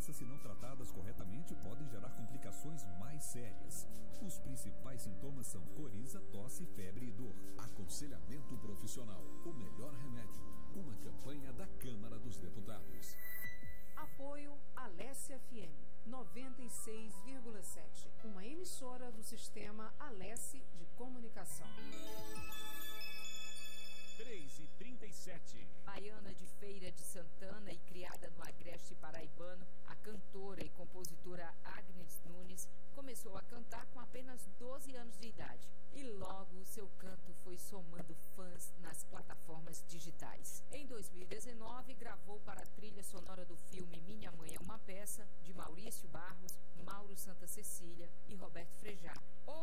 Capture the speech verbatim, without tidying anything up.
doenças, se não tratadas corretamente, podem gerar complicações mais sérias. Os principais sintomas são coriza, tosse, febre e dor. Aconselhamento profissional, o melhor remédio. Uma campanha da Câmara dos Deputados. Apoio Alesse F M noventa e seis vírgula sete, uma emissora do sistema Alesse de comunicação. três e trinta e sete. Baiana de Feira de Santana e criada no Agreste paraibano, a cantora e compositora Agnes Nunes começou a cantar com apenas doze anos de idade. E logo o seu canto foi somando fãs nas plataformas digitais. Em dois mil e dezenove, gravou para a trilha sonora do filme Minha Mãe é uma Peça, de Maurício Barros, Mauro Santa Cecília e Roberto Frejá.